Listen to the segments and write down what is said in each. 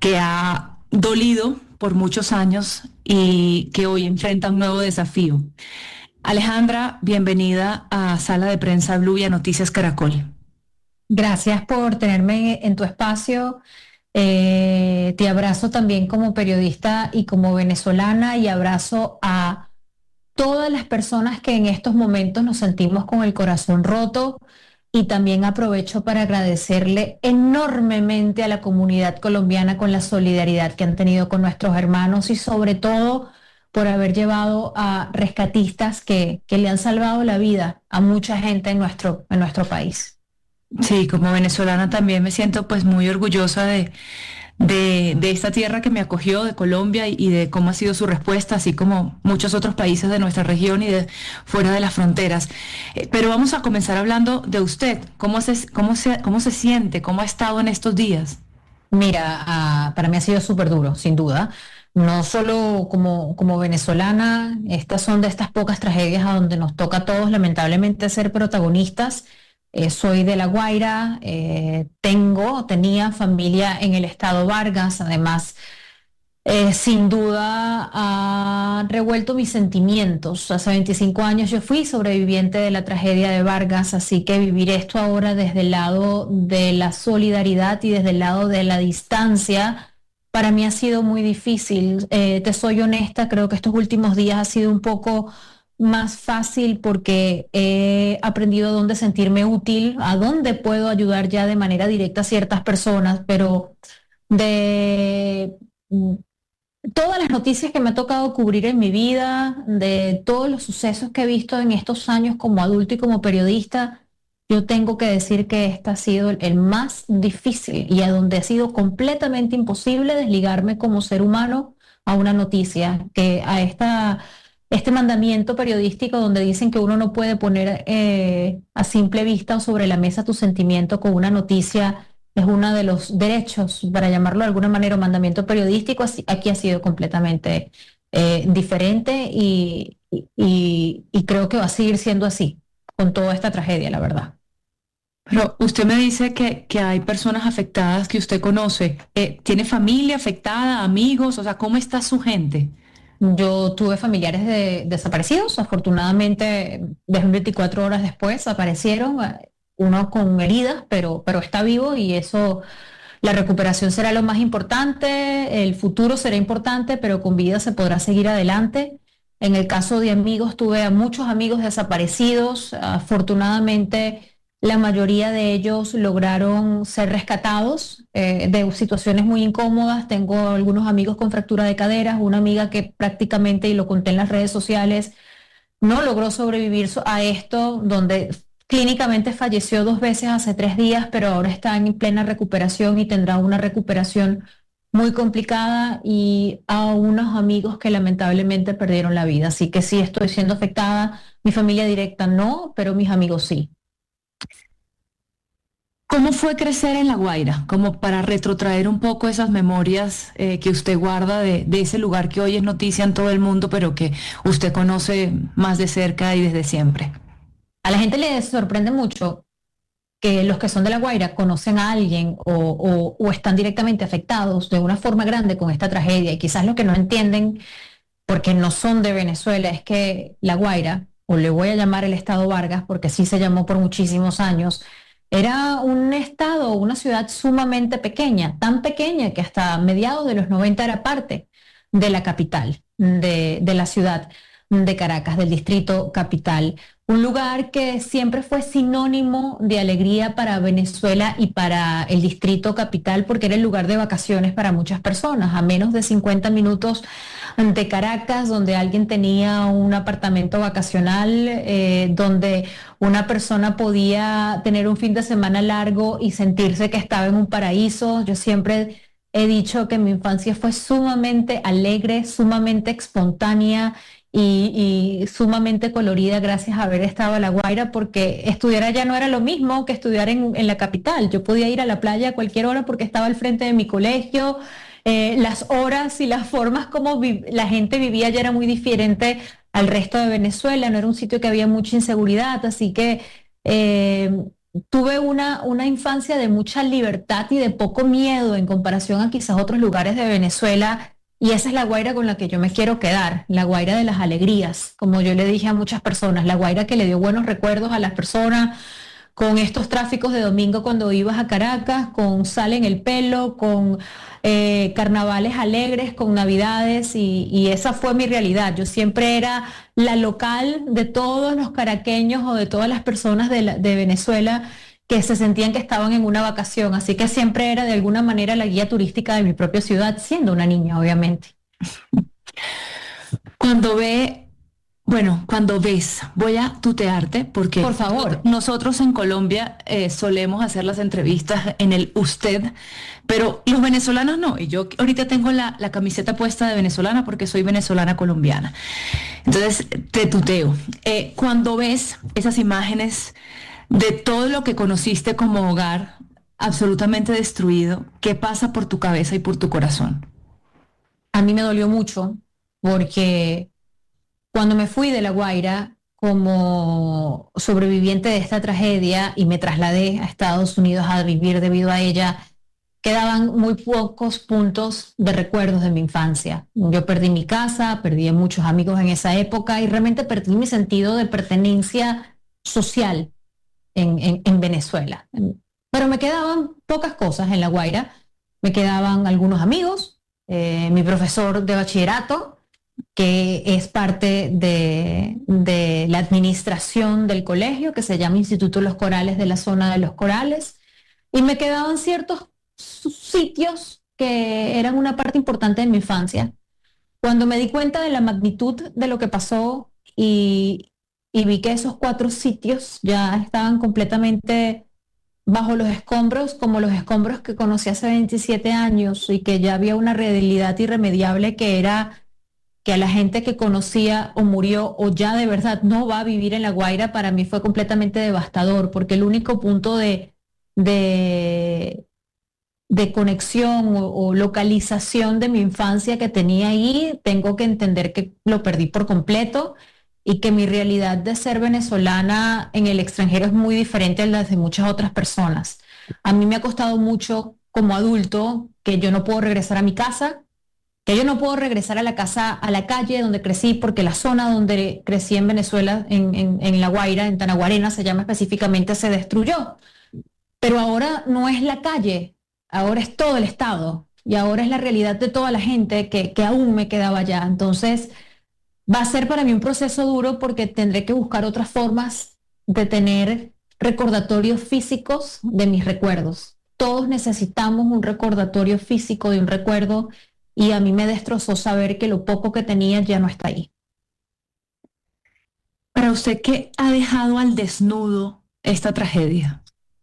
que ha dolido por muchos años y que hoy enfrenta un nuevo desafío. Alejandra, bienvenida a Sala de Prensa Blue y a Noticias Caracol. Gracias por tenerme en tu espacio. Te abrazo también como periodista y como venezolana y abrazo a todas las personas que en estos momentos nos sentimos con el corazón roto y también aprovecho para agradecerle enormemente a la comunidad colombiana con la solidaridad que han tenido con nuestros hermanos y sobre todo por haber llevado a rescatistas que le han salvado la vida a mucha gente en nuestro país. Sí, como venezolana también me siento pues muy orgullosa de esta tierra que me acogió, de Colombia y de cómo ha sido su respuesta, así como muchos otros países de nuestra región y de fuera de las fronteras. Pero vamos a comenzar hablando de usted. ¿Cómo se siente? ¿Cómo ha estado en estos días? Mira, para mí ha sido súper duro, sin duda. No solo como venezolana, estas son de estas pocas tragedias a donde nos toca a todos lamentablemente ser protagonistas. Soy de La Guaira, tenía familia en el estado Vargas, además sin duda ha revuelto mis sentimientos. Hace 25 años yo fui sobreviviente de la tragedia de Vargas, así que vivir esto ahora desde el lado de la solidaridad y desde el lado de la distancia, para mí ha sido muy difícil. Te soy honesta, creo que estos últimos días ha sido un poco más fácil porque he aprendido a dónde sentirme útil, a dónde puedo ayudar ya de manera directa a ciertas personas, pero de todas las noticias que me ha tocado cubrir en mi vida, de todos los sucesos que he visto en estos años como adulto y como periodista, yo tengo que decir que este ha sido el más difícil y a donde ha sido completamente imposible desligarme como ser humano a una noticia, que este mandamiento periodístico donde dicen que uno no puede poner a simple vista o sobre la mesa tu sentimiento con una noticia es uno de los derechos, para llamarlo de alguna manera, o mandamiento periodístico. Aquí ha sido completamente diferente y creo que va a seguir siendo así con toda esta tragedia, la verdad. Pero usted me dice que hay personas afectadas que usted conoce. ¿Tiene familia afectada, amigos? O sea, ¿cómo está su gente? Yo tuve familiares desaparecidos, afortunadamente, 24 horas después aparecieron, uno con heridas, pero está vivo y eso, la recuperación será lo más importante, el futuro será importante, pero con vida se podrá seguir adelante. En el caso de amigos, tuve a muchos amigos desaparecidos, afortunadamente la mayoría de ellos lograron ser rescatados de situaciones muy incómodas. Tengo algunos amigos con fractura de caderas, una amiga que prácticamente, y lo conté en las redes sociales, no logró sobrevivir a esto, donde clínicamente falleció 2 veces hace 3 días, pero ahora está en plena recuperación y tendrá una recuperación muy complicada y a unos amigos que lamentablemente perdieron la vida. Así que sí estoy siendo afectada. Mi familia directa no, pero mis amigos sí. ¿Cómo fue crecer en La Guaira? Como para retrotraer un poco esas memorias que usted guarda de ese lugar que hoy es noticia en todo el mundo, pero que usted conoce más de cerca y desde siempre. A la gente le sorprende mucho que los que son de La Guaira conocen a alguien o están directamente afectados de una forma grande con esta tragedia. Y quizás lo que no entienden, porque no son de Venezuela, es que La Guaira, o le voy a llamar el estado Vargas, porque así se llamó por muchísimos años, era un estado, una ciudad sumamente pequeña, tan pequeña que hasta mediados de los 90 era parte de la capital, de la ciudad de Caracas, del distrito capital. Un lugar que siempre fue sinónimo de alegría para Venezuela y para el distrito capital, porque era el lugar de vacaciones para muchas personas, a menos de 50 minutos de Caracas, donde alguien tenía un apartamento vacacional, donde una persona podía tener un fin de semana largo y sentirse que estaba en un paraíso. Yo siempre he dicho que mi infancia fue sumamente alegre, sumamente espontánea y sumamente colorida gracias a haber estado en La Guaira, porque estudiar allá no era lo mismo que estudiar en la capital. Yo podía ir a la playa a cualquier hora porque estaba al frente de mi colegio. Las horas y las formas como la gente vivía allá era muy diferente al resto de Venezuela. No era un sitio que había mucha inseguridad, así que tuve una infancia de mucha libertad y de poco miedo en comparación a quizás otros lugares de Venezuela. Y esa es la Guaira con la que yo me quiero quedar, la Guaira de las alegrías, como yo le dije a muchas personas, la Guaira que le dio buenos recuerdos a las personas, con estos tráficos de domingo cuando ibas a Caracas, con sal en el pelo, con carnavales alegres, con navidades, y esa fue mi realidad. Yo siempre era la local de todos los caraqueños o de todas las personas de Venezuela que se sentían que estaban en una vacación, así que siempre era de alguna manera la guía turística de mi propia ciudad, siendo una niña, obviamente. Cuando ve, bueno, cuando ves, voy a tutearte porque Por favor. nosotros en Colombia solemos hacer las entrevistas en el usted, pero los venezolanos no. Y yo ahorita tengo la camiseta puesta de venezolana porque soy venezolana colombiana. Entonces te tuteo. Cuando ves esas imágenes de todo lo que conociste como hogar absolutamente destruido, ¿qué pasa por tu cabeza y por tu corazón? A mí me dolió mucho porque cuando me fui de La Guaira como sobreviviente de esta tragedia y me trasladé a Estados Unidos a vivir debido a ella, quedaban muy pocos puntos de recuerdos de mi infancia. Yo perdí mi casa, perdí a muchos amigos en esa época y realmente perdí mi sentido de pertenencia social en Venezuela. Pero me quedaban pocas cosas en La Guaira. Me quedaban algunos amigos, mi profesor de bachillerato, que es parte de la administración del colegio, que se llama Instituto Los Corales de la zona de Los Corales, y me quedaban ciertos sitios que eran una parte importante de mi infancia. Cuando me di cuenta de la magnitud de lo que pasó y vi que esos 4 sitios ya estaban completamente bajo los escombros, como los escombros que conocí hace 27 años y que ya había una realidad irremediable que era que a la gente que conocía o murió o ya de verdad no va a vivir en La Guaira, para mí fue completamente devastador, porque el único punto de, de conexión o localización de mi infancia que tenía ahí, tengo que entender que lo perdí por completo y que mi realidad de ser venezolana en el extranjero es muy diferente a la de muchas otras personas. A mí me ha costado mucho como adulto que yo no puedo regresar a mi casa, que yo no puedo regresar a la casa, a la calle donde crecí, porque la zona donde crecí en Venezuela, en La Guaira, en Tanaguarena se llama específicamente, se destruyó. Pero ahora no es la calle, ahora es todo el estado y ahora es la realidad de toda la gente que aún me quedaba allá. Entonces va a ser para mí un proceso duro porque tendré que buscar otras formas de tener recordatorios físicos de mis recuerdos. Todos necesitamos un recordatorio físico de un recuerdo y a mí me destrozó saber que lo poco que tenía ya no está ahí. Para usted, ¿qué ha dejado al desnudo esta tragedia?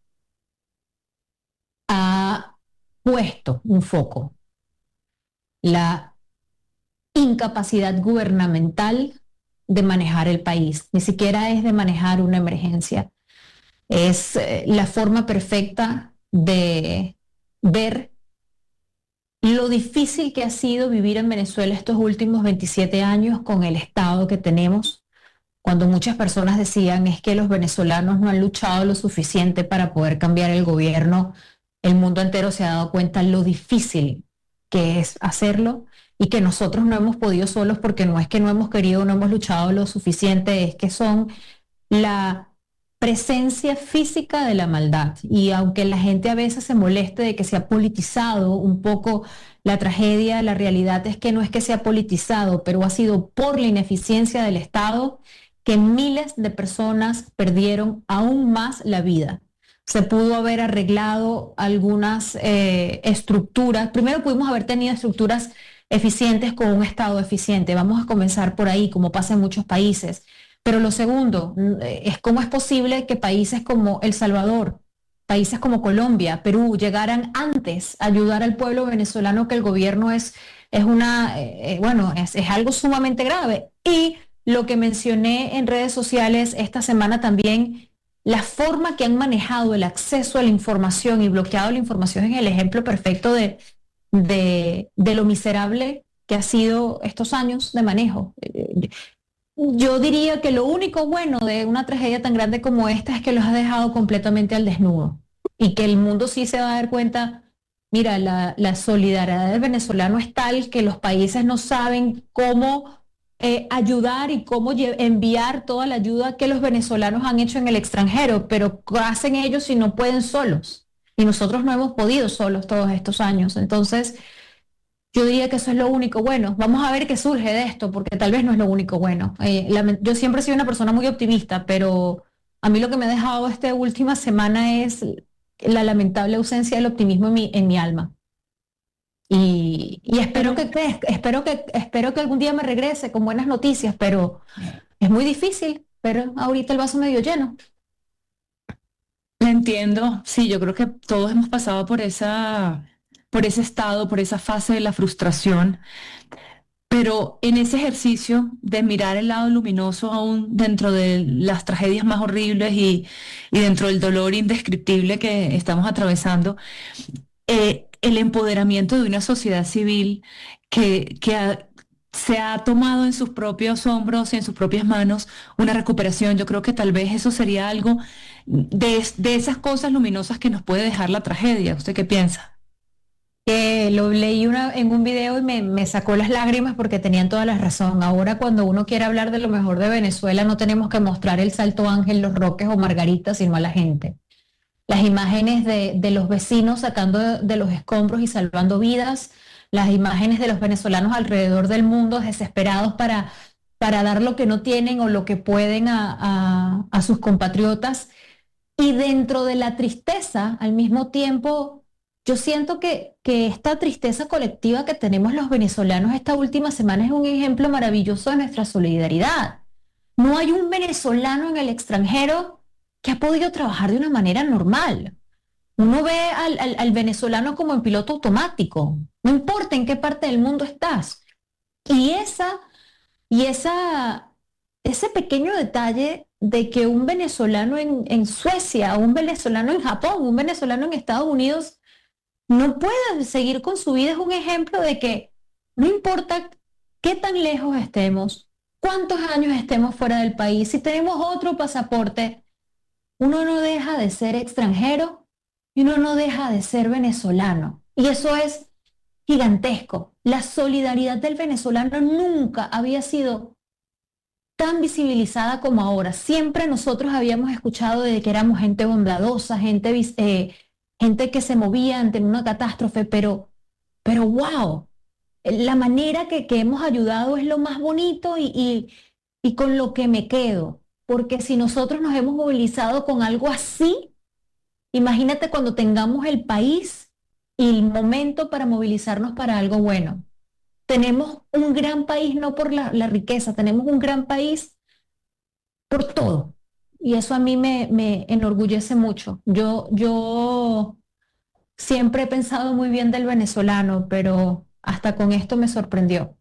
Ha puesto un foco la incapacidad gubernamental de manejar el país, ni siquiera es de manejar una emergencia, es la forma perfecta de ver lo difícil que ha sido vivir en Venezuela estos últimos 27 años con el Estado que tenemos, cuando muchas personas decían es que los venezolanos no han luchado lo suficiente para poder cambiar el gobierno. El mundo entero se ha dado cuenta lo difícil que es hacerlo y que nosotros no hemos podido solos, porque no es que no hemos querido, no hemos luchado lo suficiente, es que son la presencia física de la maldad. Y aunque la gente a veces se moleste de que se ha politizado un poco la tragedia, la realidad es que no es que se ha politizado, pero ha sido por la ineficiencia del Estado que miles de personas perdieron aún más la vida. Se pudo haber arreglado algunas estructuras. Primero pudimos haber tenido estructuras eficientes con un Estado eficiente. Vamos a comenzar por ahí, como pasa en muchos países. Pero lo segundo es cómo es posible que países como El Salvador, países como Colombia, Perú, llegaran antes a ayudar al pueblo venezolano, que el gobierno es algo sumamente grave. Y lo que mencioné en redes sociales esta semana también, la forma que han manejado el acceso a la información y bloqueado la información es el ejemplo perfecto de lo miserable que ha sido estos años de manejo. Yo diría que lo único bueno de una tragedia tan grande como esta es que los ha dejado completamente al desnudo y que el mundo sí se va a dar cuenta, mira, la solidaridad del venezolano es tal que los países no saben cómo ayudar y cómo enviar toda la ayuda que los venezolanos han hecho en el extranjero, pero ¿qué hacen ellos si no pueden solos? Y nosotros no hemos podido solos todos estos años. Entonces, yo diría que eso es lo único bueno. Vamos a ver qué surge de esto, porque tal vez no es lo único bueno. Yo siempre he sido una persona muy optimista, pero a mí lo que me ha dejado esta última semana es la lamentable ausencia del optimismo en mi alma. Y espero Pero espero que algún día me regrese con buenas noticias, pero es muy difícil, pero ahorita el vaso medio lleno. entiendo, sí, yo creo que todos hemos pasado por ese estado, por esa fase de la frustración. Pero en ese ejercicio de mirar el lado luminoso aún dentro de las tragedias más horribles y dentro del dolor indescriptible que estamos atravesando, el empoderamiento de una sociedad civil se ha tomado en sus propios hombros y en sus propias manos una recuperación, yo creo que tal vez eso sería algo de esas cosas luminosas que nos puede dejar la tragedia. ¿Usted qué piensa? Que lo leí en un video y me sacó las lágrimas porque tenían toda la razón. Ahora cuando uno quiere hablar de lo mejor de Venezuela, no tenemos que mostrar el Salto Ángel, Los Roques o Margarita, sino a la gente. Las imágenes de los vecinos sacando de los escombros y salvando vidas, las imágenes de los venezolanos alrededor del mundo desesperados para dar lo que no tienen o lo que pueden a sus compatriotas. Y dentro de la tristeza, al mismo tiempo, yo siento que esta tristeza colectiva que tenemos los venezolanos esta última semana es un ejemplo maravilloso de nuestra solidaridad. No hay un venezolano en el extranjero que ha podido trabajar de una manera normal. Uno ve al venezolano como en piloto automático, no importa en qué parte del mundo estás. Y y esa, ese pequeño detalle de que un venezolano en Suecia, un venezolano en Japón, un venezolano en Estados Unidos no pueda seguir con su vida es un ejemplo de que no importa qué tan lejos estemos, cuántos años estemos fuera del país, si tenemos otro pasaporte, uno no deja de ser extranjero y uno no deja de ser venezolano. Y eso es gigantesco. La solidaridad del venezolano nunca había sido tan visibilizada como ahora. Siempre nosotros habíamos escuchado de que éramos gente bondadosa, gente que se movía ante una catástrofe, pero wow, la manera que hemos ayudado es lo más bonito y con lo que me quedo. Porque si nosotros nos hemos movilizado con algo así, imagínate cuando tengamos el país y el momento para movilizarnos para algo bueno. Tenemos un gran país no por la riqueza, tenemos un gran país por todo. Y eso a mí me enorgullece mucho. Yo siempre he pensado muy bien del venezolano, pero hasta con esto me sorprendió.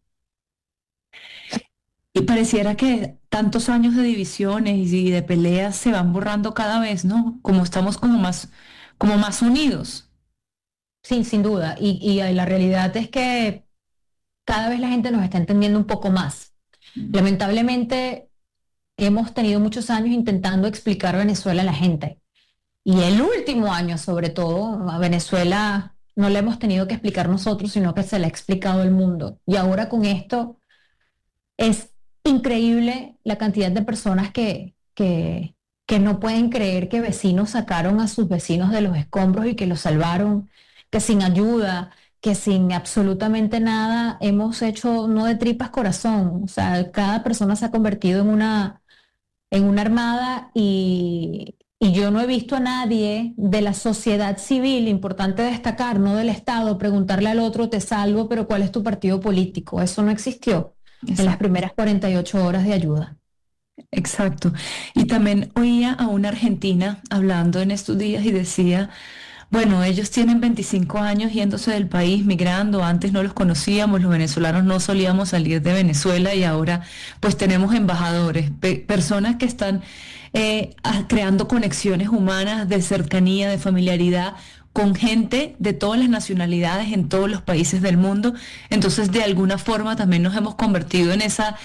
Y pareciera que tantos años de divisiones y de peleas se van borrando cada vez, ¿no? Como estamos como más unidos. Sí, sin duda. Y la realidad es que cada vez la gente nos está entendiendo un poco más. Lamentablemente, hemos tenido muchos años intentando explicar Venezuela a la gente. Y el último año, sobre todo, a Venezuela no le hemos tenido que explicar nosotros, sino que se le ha explicado el mundo. Y ahora con esto es increíble la cantidad de personas que no pueden creer que vecinos sacaron a sus vecinos de los escombros y que los salvaron, que sin ayuda, que sin absolutamente nada hemos hecho no de tripas corazón. O sea, cada persona se ha convertido en una armada y yo no he visto a nadie de la sociedad civil, importante destacar, no del Estado, preguntarle al otro, te salvo, pero ¿cuál es tu partido político? Eso no existió en las Exacto. primeras 48 horas de ayuda. Exacto. Y también oía a una argentina hablando en estos días y decía, bueno, ellos tienen 25 años yéndose del país, migrando, antes no los conocíamos, los venezolanos no solíamos salir de Venezuela y ahora pues tenemos embajadores, personas que están creando conexiones humanas de cercanía, de familiaridad con gente de todas las nacionalidades en todos los países del mundo. Entonces, de alguna forma también nos hemos convertido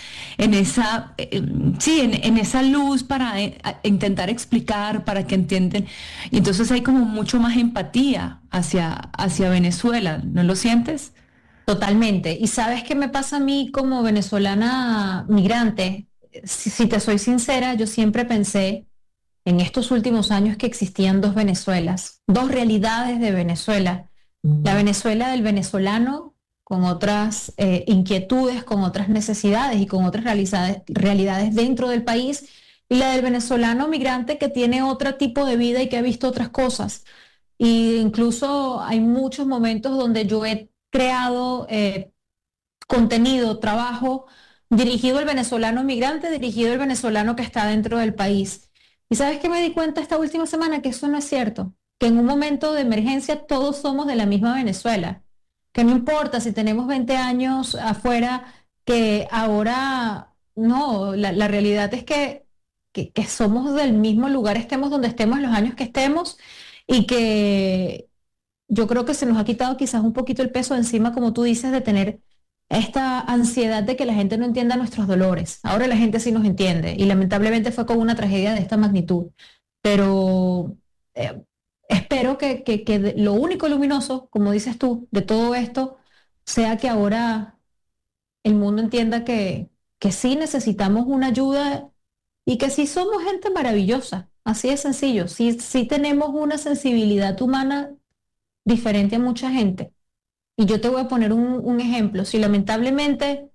en esa luz para intentar explicar, para que entiendan. Y entonces hay como mucho más empatía hacia Venezuela, ¿no lo sientes? Totalmente. ¿Y sabes qué me pasa a mí como venezolana migrante? Si te soy sincera, yo siempre pensé en estos últimos años que existían dos Venezuelas, dos realidades de Venezuela. La Venezuela del venezolano con otras inquietudes, con otras necesidades y con otras realidades dentro del país, y la del venezolano migrante que tiene otro tipo de vida y que ha visto otras cosas. Y incluso hay muchos momentos donde yo he creado contenido, trabajo dirigido al venezolano migrante, dirigido al venezolano que está dentro del país. ¿Y sabes qué me di cuenta esta última semana? Que eso no es cierto, que en un momento de emergencia todos somos de la misma Venezuela, que no importa si tenemos 20 años afuera, que ahora no, la realidad es que somos del mismo lugar, estemos donde estemos, los años que estemos, y que yo creo que se nos ha quitado quizás un poquito el peso de encima, como tú dices, de tener esta ansiedad de que la gente no entienda nuestros dolores. Ahora la gente sí nos entiende y lamentablemente fue con una tragedia de esta magnitud. Pero espero que lo único luminoso, como dices tú, de todo esto, sea que ahora el mundo entienda que sí necesitamos una ayuda y que sí somos gente maravillosa. Así de sencillo. Sí, sí tenemos una sensibilidad humana diferente a mucha gente. Y yo te voy a poner un ejemplo. Si lamentablemente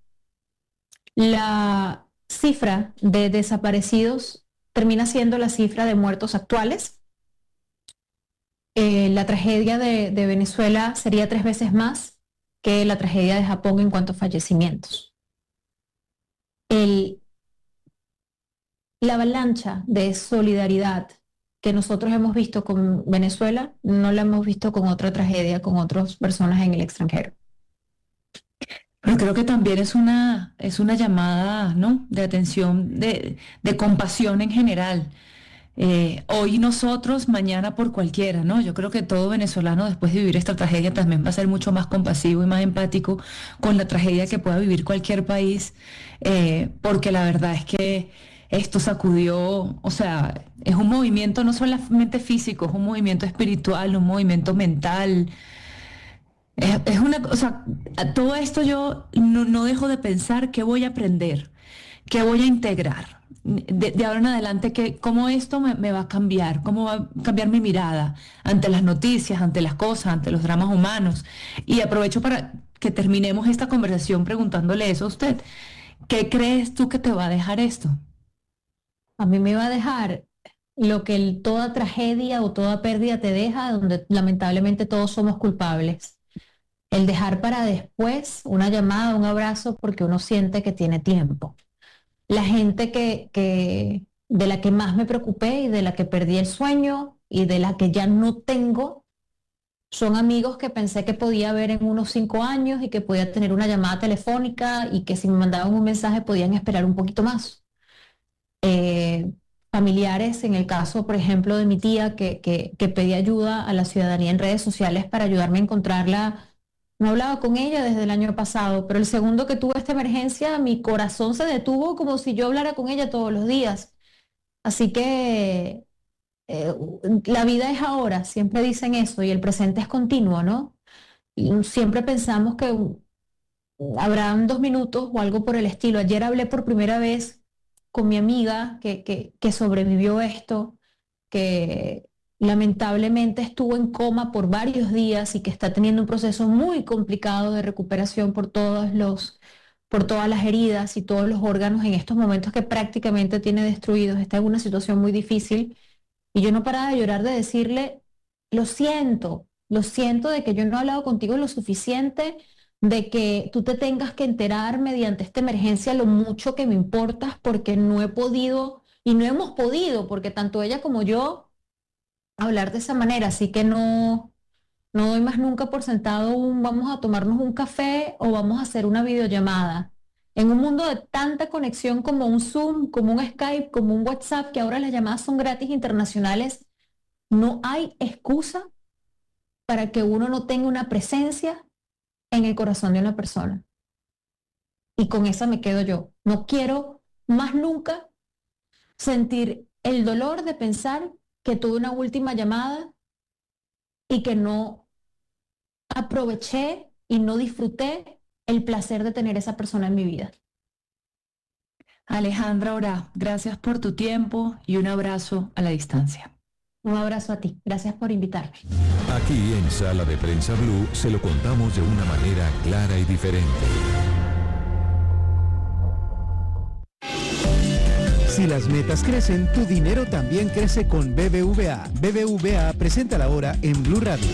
la cifra de desaparecidos termina siendo la cifra de muertos actuales, la tragedia de Venezuela sería 3 veces más que la tragedia de Japón en cuanto a fallecimientos. El, la avalancha de solidaridad que nosotros hemos visto con Venezuela, no la hemos visto con otra tragedia, con otras personas en el extranjero. Pero creo que también es una llamada, ¿no? De atención, de compasión en general. Hoy nosotros, mañana por cualquiera, ¿no? Yo creo que todo venezolano después de vivir esta tragedia también va a ser mucho más compasivo y más empático con la tragedia que pueda vivir cualquier país, porque la verdad es que esto sacudió, o sea, es un movimiento no solamente físico, es un movimiento espiritual, un movimiento mental. O sea, a todo esto yo no dejo de pensar qué voy a aprender, qué voy a integrar. De ahora en adelante, cómo esto me va a cambiar, cómo va a cambiar mi mirada ante las noticias, ante las cosas, ante los dramas humanos. Y aprovecho para que terminemos esta conversación preguntándole eso a usted. ¿Qué crees tú que te va a dejar esto? A mí me va a dejar lo que toda tragedia o toda pérdida te deja, donde lamentablemente todos somos culpables. El dejar para después una llamada, un abrazo, porque uno siente que tiene tiempo. La gente de la que más me preocupé y de la que perdí el sueño y de la que ya no tengo, son amigos que pensé que podía ver en unos 5 años y que podía tener una llamada telefónica y que si me mandaban un mensaje podían esperar un poquito más. Eh, Familiares, en el caso, por ejemplo, de mi tía que pedí ayuda a la ciudadanía en redes sociales para ayudarme a encontrarla. No hablaba con ella desde el año pasado, pero el segundo que tuve esta emergencia, mi corazón se detuvo como si yo hablara con ella todos los días. Así que eh, la vida es ahora, siempre dicen eso, y el presente es continuo, ¿no? Y siempre pensamos que habrán 2 minutos o algo por el estilo. Ayer hablé por primera vez con mi amiga que sobrevivió esto, que lamentablemente estuvo en coma por varios días y que está teniendo un proceso muy complicado de recuperación por todas las heridas y todos los órganos en estos momentos que prácticamente tiene destruidos. Está en una situación muy difícil y yo no paraba de llorar de decirle, lo siento de que yo no he hablado contigo lo suficiente, de que tú te tengas que enterar mediante esta emergencia lo mucho que me importas porque no he podido y no hemos podido, porque tanto ella como yo hablar de esa manera, así que no doy más nunca por sentado un vamos a tomarnos un café o vamos a hacer una videollamada. En un mundo de tanta conexión como un Zoom, como un Skype, como un WhatsApp, que ahora las llamadas son gratis internacionales, no hay excusa para que uno no tenga una presencia en el corazón de una persona. Y con esa me quedo yo. No quiero más nunca sentir el dolor de pensar que tuve una última llamada y que no aproveché y no disfruté el placer de tener esa persona en mi vida. Alejandra Orá, gracias por tu tiempo y un abrazo a la distancia. Un abrazo a ti. Gracias por invitarme. Aquí en Sala de Prensa Blue se lo contamos de una manera clara y diferente. Si las metas crecen, tu dinero también crece con BBVA. BBVA presenta la hora en Blue Radio.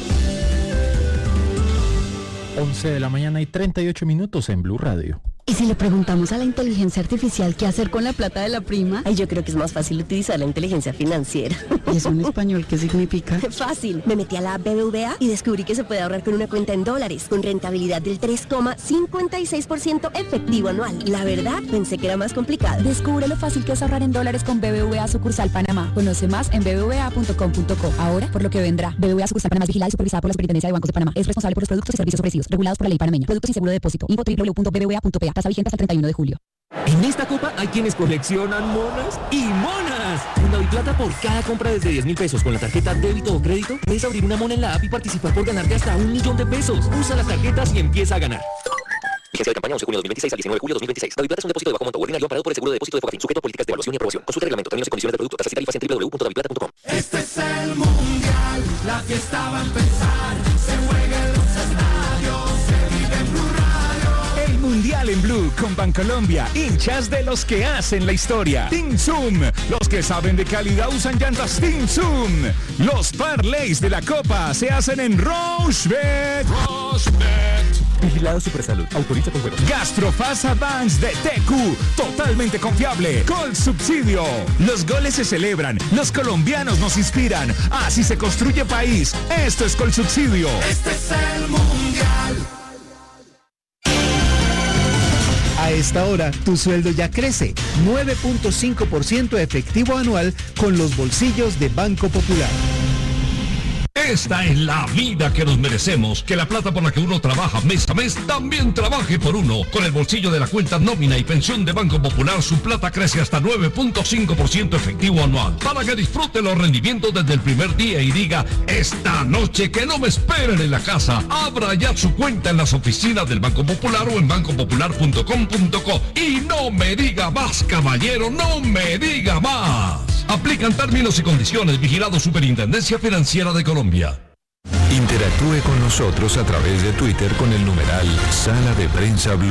11 de la mañana y 38 minutos en Blue Radio. Y si le preguntamos a la inteligencia artificial qué hacer con la plata de la prima, yo creo que es más fácil utilizar la inteligencia financiera. ¿Y eso en español qué significa? Fácil. Me metí a la app BBVA y descubrí que se puede ahorrar con una cuenta en dólares, con rentabilidad del 3,56% efectivo anual. La verdad, pensé que era más complicado. Descubre lo fácil que es ahorrar en dólares con BBVA Sucursal Panamá. Conoce más en bbva.com.co. Ahora, por lo que vendrá. BBVA Sucursal Panamá es vigilada y supervisada por la Superintendencia de Bancos de Panamá. Es responsable por los productos y servicios ofrecidos, regulados por la ley panameña. Productos sin seguro de depósito. Info www.bbva.pa. Tasa vigente hasta el 31 de julio. En esta copa hay quienes coleccionan monas y monas. Con Daviplata, por cada compra desde 10.000 pesos con la tarjeta débito o crédito, puedes abrir una mona en la app y participar por ganarte hasta 1 millón de pesos. Usa las tarjetas y empieza a ganar. Vigencia de campaña 11 de junio de 2026 al 19 de julio de 2026. Daviplata es un depósito de bajo monto ordinario amparado por el seguro de depósito de Fogafín, sujeto a políticas de evaluación y aprobación. Consulta el reglamento, términos y condiciones del producto, tasas y tarifas en www.daviplata.com. Este es el mundial, la fiesta va a empezar. Se juega en los estadios, se vive en Blue Radio. El Mundial en Blue con Bancolombia, hinchas de los que hacen la historia. Team Zoom, los que saben de calidad usan llantas Team Zoom. Los parlays de la Copa se hacen en Rochebet. Vigilado Supersalud. Autoriza con juegos. Gastrofasa Vans de TQ, totalmente confiable. Gol Subsidio. Los goles se celebran, los colombianos nos inspiran. Así se construye país. Esto es Gol Subsidio. Este es el mundial. A esta hora, tu sueldo ya crece. 9.5% efectivo anual con los bolsillos de Banco Popular. Esta es la vida que nos merecemos, que la plata por la que uno trabaja mes a mes también trabaje por uno. Con el bolsillo de la cuenta nómina y pensión de Banco Popular, su plata crece hasta 9.5% efectivo anual. Para que disfrute los rendimientos desde el primer día y diga, esta noche que no me esperen en la casa. Abra ya su cuenta en las oficinas del Banco Popular o en bancopopular.com.co. Y no me diga más, caballero, no me diga más. Aplican términos y condiciones. Vigilado Superintendencia Financiera de Colombia. Interactúe con nosotros a través de Twitter con el numeral Sala de Prensa Blue.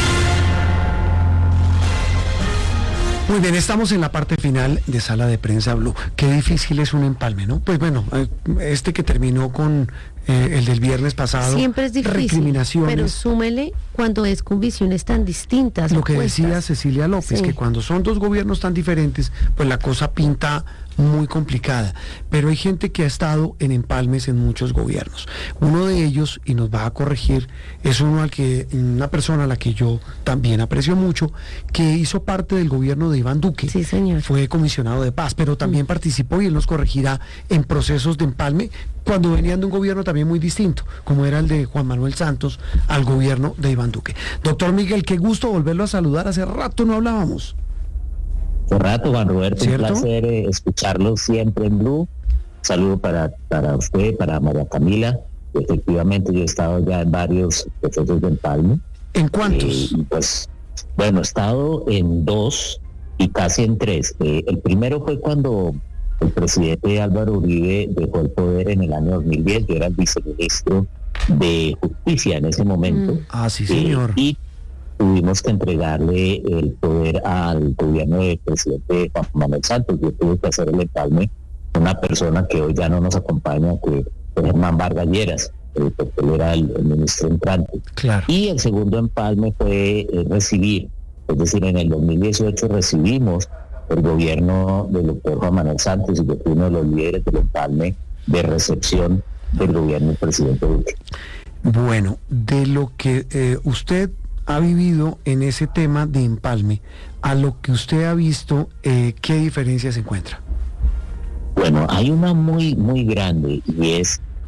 Muy bien, estamos en la parte final de Sala de Prensa Blue. Qué difícil es un empalme, ¿no? Pues bueno, este que terminó con el del viernes pasado. Siempre es difícil, recriminaciones. pero súmele cuando es con visiones tan distintas. Lo que decía Cecilia López, sí, que cuando son dos gobiernos tan diferentes, pues la cosa pinta muy complicada. Pero hay gente que ha estado en empalmes en muchos gobiernos. Uno de ellos, y nos va a corregir, es una persona a la que yo también aprecio mucho, que hizo parte del gobierno de Iván Duque. Sí, señor. Fue comisionado de paz, pero también participó, y él nos corregirá, en procesos de empalme cuando venían de un gobierno también muy distinto, como era el de Juan Manuel Santos al gobierno de Iván Duque. Doctor Miguel, qué gusto volverlo a saludar, hace rato no hablábamos. Hace rato, Juan Roberto, ¿cierto? Un placer escucharlo siempre en Blue. Saludo para usted, para María Camila. Efectivamente, yo he estado ya en varios procesos de empalme. ¿En cuántos? Pues, bueno, he estado en 2 y casi en 3. El primero fue cuando el presidente Álvaro Uribe dejó el poder en el año 2010. Yo era el viceministro de Justicia en ese momento. Ah, sí, señor. Y tuvimos que entregarle el poder al gobierno del presidente Juan Manuel Santos. Yo tuve que hacer el empalme con una persona que hoy ya no nos acompaña, que es Germán Vargas Lleras, porque él era el ministro entrante. Claro. Y el segundo empalme fue recibir, es decir, en el 2018 recibimos el gobierno del doctor Juan Manuel Santos, y yo fui uno de los líderes del empalme de recepción del gobierno del presidente Duque. Bueno, de lo que usted ha vivido en ese tema de empalme, a lo que usted ha visto, ¿qué diferencia se encuentra? Bueno, hay una muy, muy grande, y es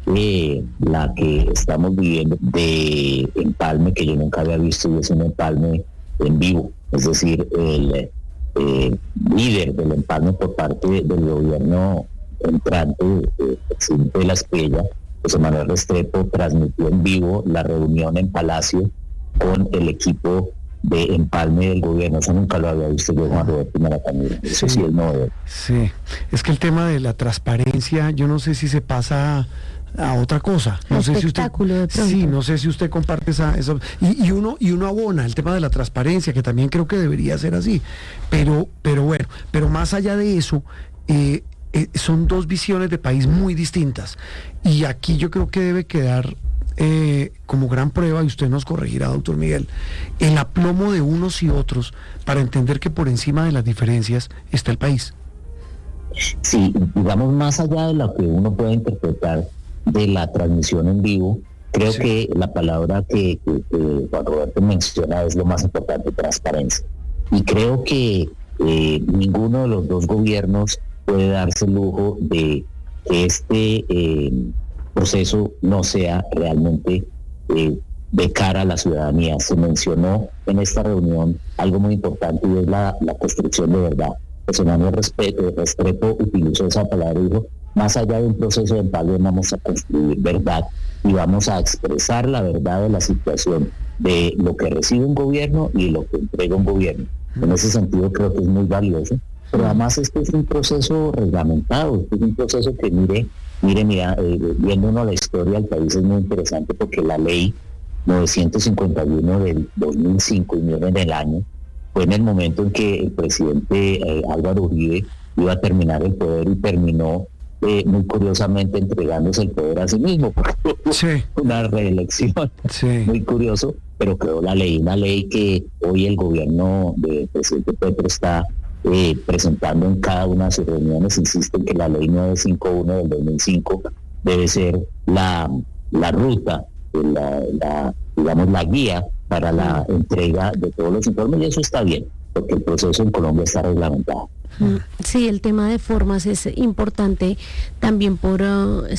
la que estamos viviendo de empalme, que yo nunca había visto, y es un empalme en vivo, es decir, el líder del empalme por parte del gobierno entrante, el presidente de la Espriella, José Manuel Restrepo, transmitió en vivo la reunión en Palacio con el equipo de empalme del gobierno. Eso nunca lo había visto yo, Juan Roberto Maracanira. Eso sí es novedad. Sí, es que el tema de la transparencia, yo no sé si se pasa a otra cosa. No sé si usted, de pronto. sí, no sé si usted comparte esa y uno abona el tema de la transparencia, que también creo que debería ser así. Pero bueno, pero más allá de eso, son dos visiones de país muy distintas. Y aquí yo creo que debe quedar como gran prueba, y usted nos corregirá, doctor Miguel, el aplomo de unos y otros para entender que por encima de las diferencias está el país. Sí, digamos, más allá de lo que uno puede interpretar de la transmisión en vivo, creo que la palabra que Juan Roberto menciona es lo más importante: transparencia. Y creo que ninguno de los dos gobiernos puede darse el lujo de que este proceso no sea realmente de cara a la ciudadanía. Se mencionó en esta reunión algo muy importante, y es la construcción de verdad. José Manuel Restrepo utilizó esa palabra y dijo: más allá de un proceso de empalme, vamos a construir verdad y vamos a expresar la verdad de la situación, de lo que recibe un gobierno y lo que entrega un gobierno. En ese sentido creo que es muy valioso, pero además este es un proceso reglamentado, este es un proceso que viendo uno la historia del país es muy interesante, porque la ley 951 del 2005, y miren el año, fue en el momento en que el presidente Álvaro Uribe iba a terminar el poder, y terminó muy curiosamente entregándose el poder a sí mismo, porque una reelección, muy curioso, pero creó la ley, una ley que hoy el gobierno del presidente Petro está presentando en cada una de sus reuniones. Insiste en que la ley 951 del 2005 debe ser la ruta, digamos, la guía para la entrega de todos los informes, y eso está bien, porque el proceso en Colombia está reglamentado. Sí, el tema de formas es importante también porque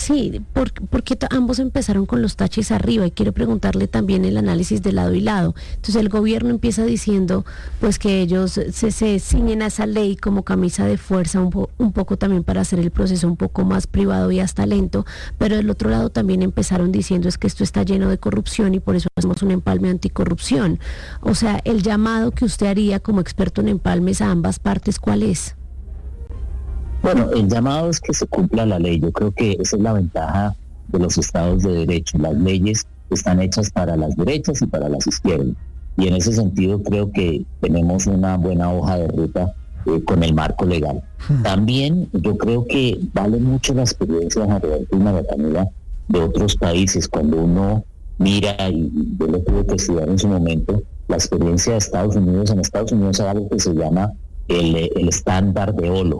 ambos empezaron con los taches arriba, y quiero preguntarle también el análisis de lado y lado. Entonces el gobierno empieza diciendo pues que ellos se ciñen a esa ley como camisa de fuerza, un poco también para hacer el proceso un poco más privado y hasta lento, pero del otro lado también empezaron diciendo es que esto está lleno de corrupción y por eso hacemos un empalme anticorrupción. O sea, el llamado que usted haría como experto en empalmes a ambas partes, ¿cuál es? Bueno, el llamado es que se cumpla la ley. Yo creo que esa es la ventaja de los estados de derecho. Las leyes están hechas para las derechas y para las izquierdas. Y en ese sentido creo que tenemos una buena hoja de ruta con el marco legal. También yo creo que vale mucho la experiencia de Juan Roberto y Maracanira de otros países. Cuando uno mira, y yo lo tuve que estudiar en su momento, la experiencia de Estados Unidos. En Estados Unidos hay algo que se llama el estándar de oro,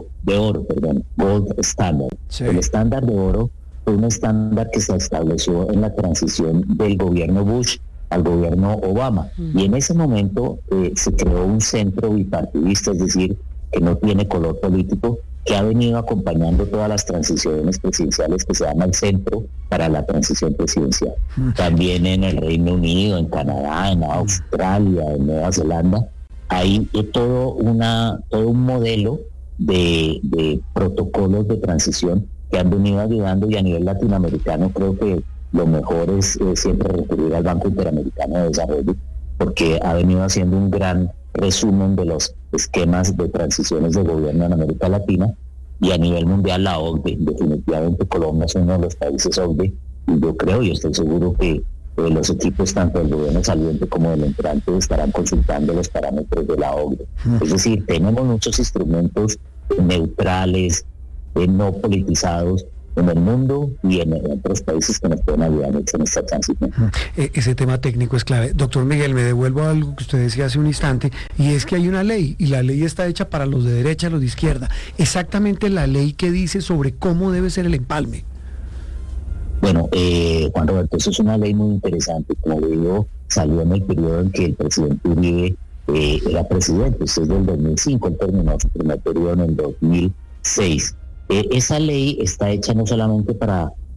Gold Standard. El estándar de oro fue un estándar que se estableció en la transición del gobierno Bush al gobierno Obama, y en ese momento se creó un centro bipartidista, es decir, que no tiene color político, que ha venido acompañando todas las transiciones presidenciales, que se llama el Centro para la Transición Presidencial. También en el Reino Unido, en Canadá, en Australia, en Nueva Zelanda, hay todo un modelo de protocolos de transición que han venido ayudando, y a nivel latinoamericano creo que lo mejor es siempre recurrir al Banco Interamericano de Desarrollo, porque ha venido haciendo un gran resumen de los esquemas de transiciones de gobierno en América Latina, y a nivel mundial la OCDE. Definitivamente Colombia es uno de los países OCDE, y yo creo y estoy seguro que los equipos tanto del gobierno saliente como del entrante estarán consultando los parámetros de la OCDE. Es decir, tenemos muchos instrumentos neutrales, no politizados en el mundo y en otros países que nos pueden ayudar mucho en esta transición. Ese tema técnico es clave. Doctor Miguel, me devuelvo a algo que usted decía hace un instante, y es que hay una ley, y la ley está hecha para los de derecha, los de izquierda. Exactamente la ley que dice sobre cómo debe ser el empalme. Bueno, Juan Roberto, eso es una ley muy interesante. Como digo, salió en el periodo en que el presidente Uribe era presidente. Esto es del 2005, él terminó su primer periodo en el 2006. Esa ley está hecha no solamente para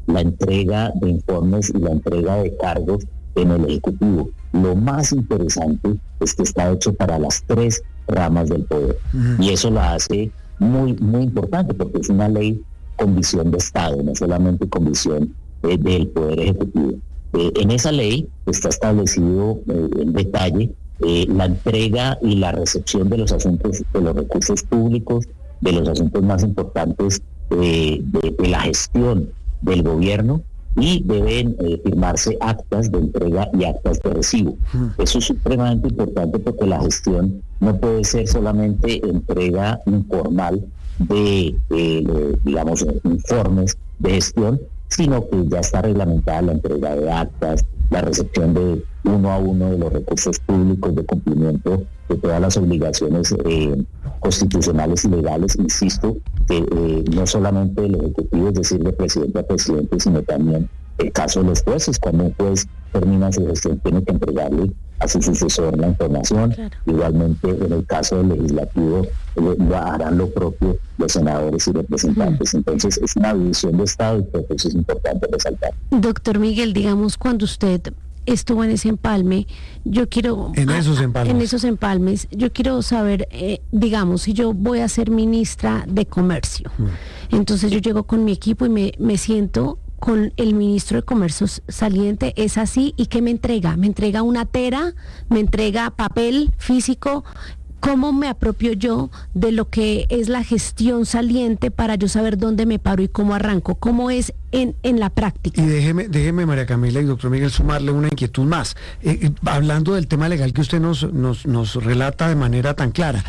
la entrega de informes y la entrega de cargos en el Ejecutivo. Lo más interesante es que está hecho para las 3 ramas del poder. Y eso la hace muy, muy importante, porque es una ley con visión de Estado, no solamente con visión del Poder Ejecutivo. En esa ley está establecido en detalle la entrega y la recepción de los asuntos, de los recursos públicos, de los asuntos más importantes de la gestión del gobierno, y deben firmarse actas de entrega y actas de recibo. Eso es supremamente importante, porque la gestión no puede ser solamente entrega informal de, digamos, informes de gestión, sino que ya está reglamentada la entrega de actas, la recepción de 1 a 1 de los recursos públicos, de cumplimiento de todas las obligaciones constitucionales y legales, insisto, que no solamente del Ejecutivo, es decir, de presidente a presidente, sino también el caso de los jueces. Cuando un juez termina su gestión, tiene que entregarle a su sucesor la información. Claro. Igualmente, en el caso del legislativo, harán lo propio los senadores y representantes. Entonces, es una división de Estado, y creo que eso es importante resaltar. Doctor Miguel, digamos, cuando usted estuvo en ese empalme, yo quiero... En esos empalmes, yo quiero saber, digamos, si yo voy a ser ministra de Comercio, entonces yo llego con mi equipo y me siento con el ministro de Comercio saliente, ¿es así? ¿Y qué me entrega? ¿Me entrega una tera? ¿Me entrega papel físico? ¿Cómo me apropio yo de lo que es la gestión saliente para yo saber dónde me paro y cómo arranco? ¿Cómo es en la práctica? Y déjeme, María Camila y doctor Miguel, sumarle una inquietud más. Hablando del tema legal que usted nos relata de manera tan clara,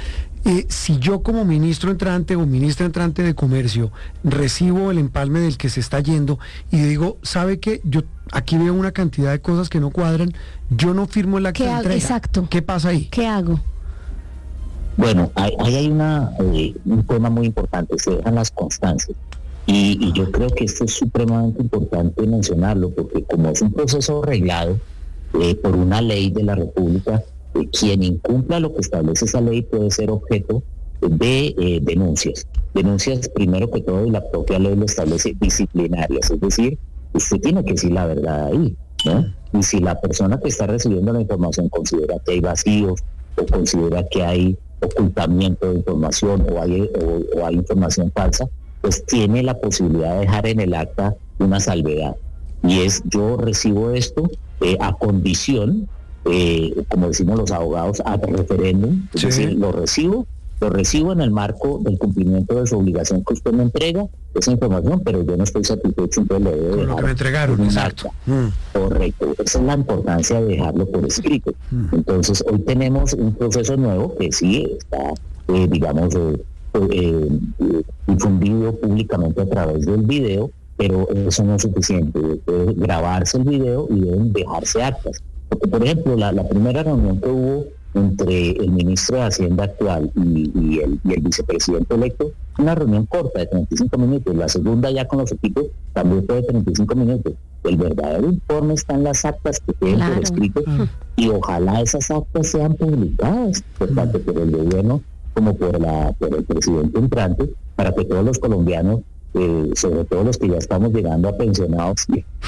si yo como ministro entrante o ministra entrante de Comercio recibo el empalme del que se está yendo y digo, ¿sabe qué? Yo aquí veo una cantidad de cosas que no cuadran, yo no firmo el acta de entrega. Exacto. ¿Qué pasa ahí? ¿Qué hago? Bueno, ahí hay un tema muy importante, se dejan las constancias. Y yo creo que esto es supremamente importante mencionarlo, porque como es un proceso reglado por una ley de la República, quien incumpla lo que establece esa ley puede ser objeto de denuncias. Denuncias, primero que todo, y la propia ley lo establece, disciplinarias, es decir, usted tiene que decir la verdad ahí, ¿no? Y si la persona que está recibiendo la información considera que hay vacíos, o considera que hay ocultamiento de información, o hay información falsa, pues tiene la posibilidad de dejar en el acta una salvedad. Y es, yo recibo esto a condición, como decimos los abogados, ad referéndum, es decir, lo recibo en el marco del cumplimiento de su obligación que usted me entrega, esa información, pero yo no estoy satisfecho, entonces lo debo dejar. Lo que me entregaron, exacto. Correcto, esa es la importancia de dejarlo por escrito. Entonces, hoy tenemos un proceso nuevo que sí está, digamos, difundido públicamente a través del video, pero eso no es suficiente. Debe grabarse el video y deben dejarse actas. Porque, por ejemplo, la primera reunión que hubo entre el ministro de Hacienda actual y el vicepresidente electo, una reunión corta de 35 minutos. La segunda, ya con los equipos, también fue de 35 minutos. El verdadero informe está en las actas que queden por escrito, y ojalá esas actas sean publicadas tanto por el gobierno como por el presidente entrante, para que todos los colombianos, sobre todo los que ya estamos llegando a pensionados,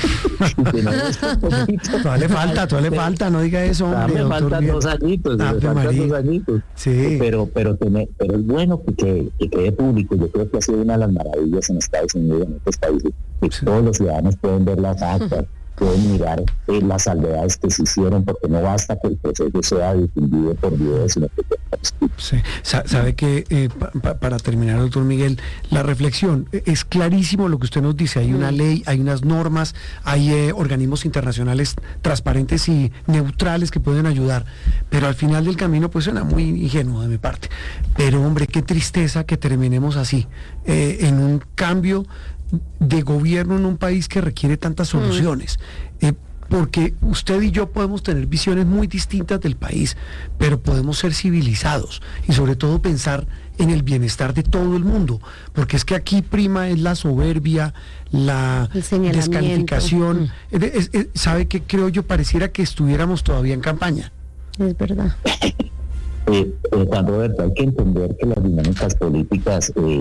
todavía le falta, no diga eso, hombre. Me faltan 2 añitos, sí. Pero es bueno que quede público. Yo creo que ha sido una de las maravillas en Estados Unidos y en otros países, que todos los ciudadanos pueden ver las actas, pueden mirar las salvedades que se hicieron, porque no basta que el proceso sea difundido por video, sino que sí. Sabe que para terminar, doctor Miguel, la reflexión, es clarísimo lo que usted nos dice, hay una ley, hay unas normas, hay organismos internacionales transparentes y neutrales que pueden ayudar, pero al final del camino pues suena muy ingenuo de mi parte, pero hombre, qué tristeza que terminemos así, en un cambio de gobierno en un país que requiere tantas soluciones, porque usted y yo podemos tener visiones muy distintas del país, pero podemos ser civilizados y sobre todo pensar en el bienestar de todo el mundo, porque es que aquí prima es la soberbia, la descalificación. ¿Sabe qué creo yo? Pareciera que estuviéramos todavía en campaña. Es verdad. Juan Roberto, hay que entender que las dinámicas políticas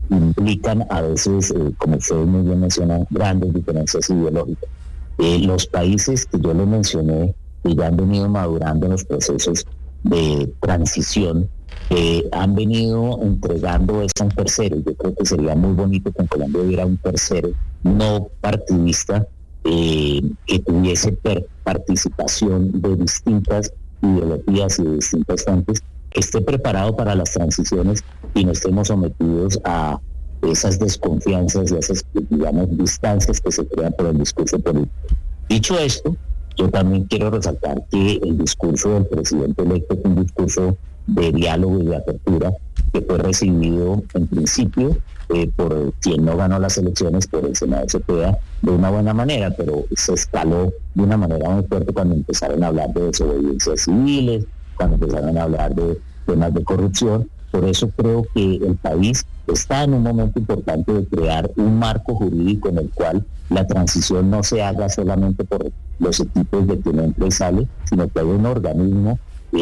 implican a veces, como ustedes muy bien mencionan, grandes diferencias ideológicas. Los países que yo les mencioné, que ya han venido madurando en los procesos de transición, han venido entregando esto a un tercero. Yo creo que sería muy bonito que en Colombia hubiera un tercero no partidista que tuviese participación de distintas ideologías y de distintas fuentes, que esté preparado para las transiciones y no estemos sometidos a esas desconfianzas y esas, digamos, distancias que se crean por el discurso político. Dicho esto, yo también quiero resaltar que el discurso del presidente electo fue un discurso de diálogo y de apertura que fue recibido en principio por quien no ganó las elecciones, por el Senado Cepeda, de una buena manera, pero se escaló de una manera muy fuerte cuando empezaron a hablar de desobediencias civiles, cuando empezaron a hablar de temas de corrupción. Por eso creo que el país está en un momento importante de crear un marco jurídico en el cual la transición no se haga solamente por los equipos de quien entra y sale, sino que haya un organismo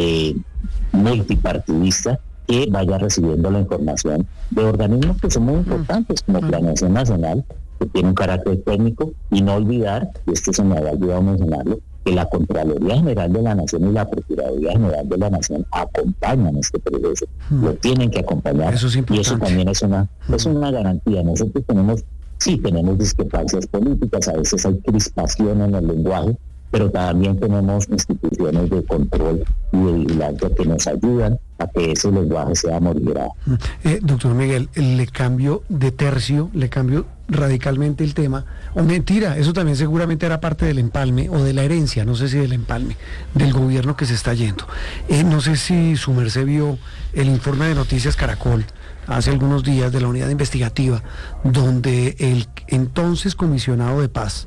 multipartidista que vaya recibiendo la información de organismos que son muy importantes, como Planeación Nacional, que tiene un carácter técnico, y no olvidar, y esto se me había olvidado mencionarlo, que la Contraloría General de la Nación y la Procuraduría General de la Nación acompañan este proceso, lo tienen que acompañar, y eso también es una garantía. Nosotros tenemos discrepancias políticas, a veces hay crispación en el lenguaje, pero también tenemos instituciones de control y de vigilancia que nos ayudan a que ese lenguaje sea morigerado. Doctor Miguel, le cambio de tercio, le cambio radicalmente el tema, o mentira, eso también seguramente era parte del empalme o de la herencia, no sé si del empalme, del gobierno que se está yendo. No sé si su merced vio el informe de Noticias Caracol hace algunos días de la unidad investigativa, donde el entonces comisionado de paz,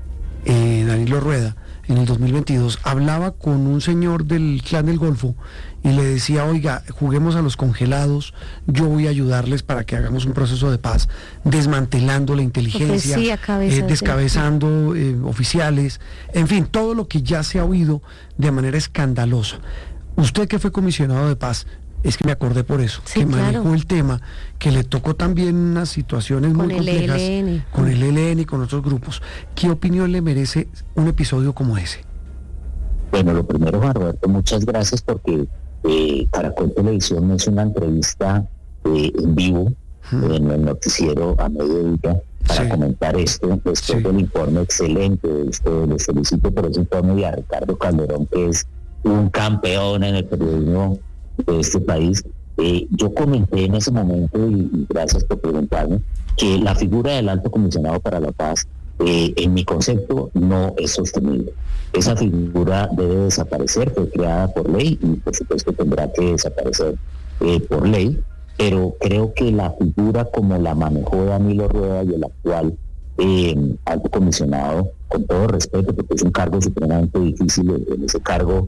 Danilo Rueda, en el 2022, hablaba con un señor del Clan del Golfo y le decía: oiga, juguemos a los congelados, yo voy a ayudarles para que hagamos un proceso de paz, desmantelando la inteligencia, descabezando oficiales, en fin, todo lo que ya se ha oído de manera escandalosa. Usted, que fue comisionado de paz, es que me acordé por eso, que manejó el tema, que le tocó también unas situaciones muy complejas con el ELN y con otros grupos. ¿Qué opinión le merece un episodio como ese? Bueno, lo primero, Roberto, muchas gracias, porque Caracol Televisión es una entrevista en vivo en el noticiero a mediodía para comentar esto, después del informe excelente. Les felicito por ese informe, y a Ricardo Calderón, que es un campeón en el periodismo de este país. Yo comenté en ese momento, y gracias por preguntarme, que la figura del Alto Comisionado para la Paz, en mi concepto, no es sostenible. Esa figura debe desaparecer, fue creada por ley y por supuesto tendrá que desaparecer por ley, pero creo que la figura como la manejó Danilo Rueda y el actual Alto Comisionado, con todo respeto, porque es un cargo supremamente difícil, en ese cargo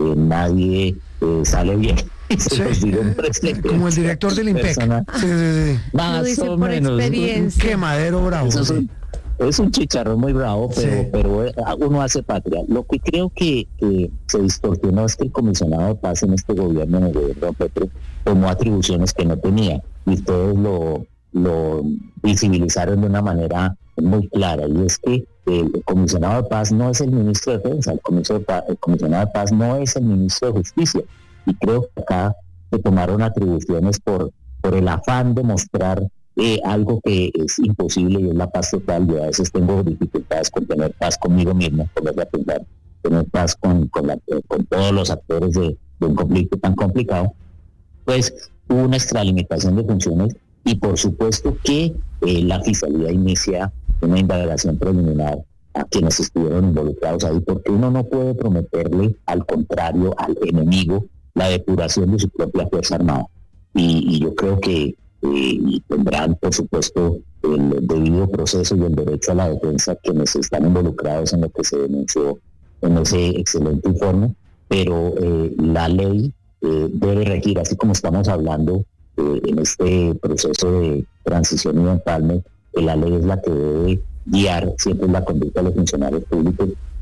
nadie sale bien. Como el director del IMPEC. Más o menos. Un quemadero bravo. Es un chicharrón muy bravo, pero uno hace patria. Lo que creo que se distorsionó es que el comisionado de paz en este gobierno, en el gobierno de Petro, tomó atribuciones que no tenía, y todos lo visibilizaron de una manera muy clara, y es que el comisionado de paz no es el ministro de Defensa, el comisionado de paz no es el ministro de Justicia, y creo que acá se tomaron atribuciones por el afán de mostrar algo que es imposible, y es la paz total. Yo a veces tengo dificultades con tener paz conmigo mismo, ponerme a pensar, tener paz con todos los actores de un conflicto tan complicado. Pues hubo una extralimitación de funciones, y por supuesto que la Fiscalía inicia una indagación preliminar a quienes estuvieron involucrados ahí, porque uno no puede prometerle, al contrario, al enemigo, la depuración de su propia Fuerza Armada. Y yo creo que tendrán, por supuesto, el debido proceso y el derecho a la defensa quienes están involucrados en lo que se denunció en ese excelente informe, pero la ley debe regir, así como estamos hablando en este proceso de transición y empalme, que la ley es la que debe guiar siempre la conducta de los funcionarios públicos,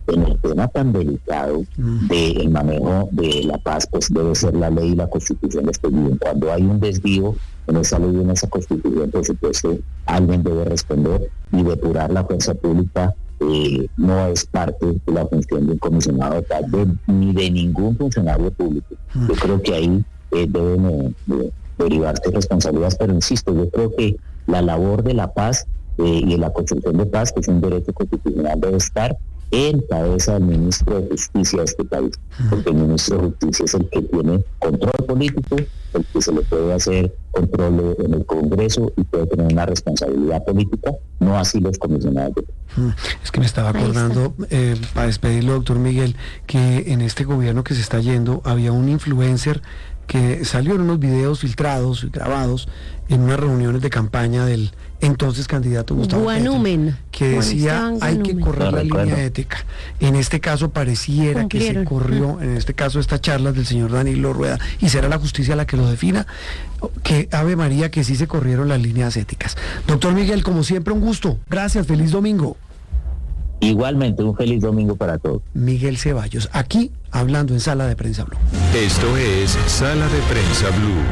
en el tema tan delicado del manejo de la paz, pues debe ser la ley y la Constitución los que guíen. Cuando hay un desvío en esa ley y en esa Constitución, por supuesto, alguien debe responder, y depurar la fuerza pública no es parte de la función de un comisionado de paz ni de ningún funcionario público. Yo creo que ahí deben derivarse responsabilidades, pero insisto, yo creo que la labor de la paz y de la construcción de paz, que es un derecho constitucional, debe estar en cabeza del ministro de Justicia de este país, porque el ministro de Justicia es el que tiene control político, el que se le puede hacer control en el Congreso y puede tener una responsabilidad política, no así los comisionados de paz. Es que me estaba acordando, para despedirlo, doctor Miguel, que en este gobierno que se está yendo había un influencer que salió en unos videos filtrados y grabados en unas reuniones de campaña del entonces candidato Gustavo Petro, que decía hay que correr la línea ética. En este caso pareciera que se corrió, en este caso estas charlas del señor Danilo Rueda, y será la justicia la que lo defina, que Ave María, que sí se corrieron las líneas éticas. Doctor Miguel, como siempre, un gusto. Gracias, feliz domingo. Igualmente, un feliz domingo para todos. Miguel Ceballos, aquí hablando en Sala de Prensa Blue. Esto es Sala de Prensa Blue.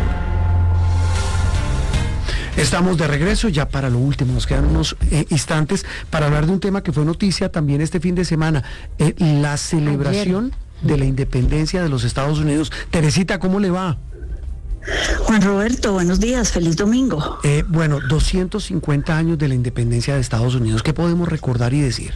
Estamos de regreso ya para lo último, nos quedan unos instantes para hablar de un tema que fue noticia también este fin de semana, la celebración de la independencia de los Estados Unidos. Teresita, ¿cómo le va? Juan Roberto, buenos días, feliz domingo. 250 años de la independencia de Estados Unidos, ¿qué podemos recordar y decir?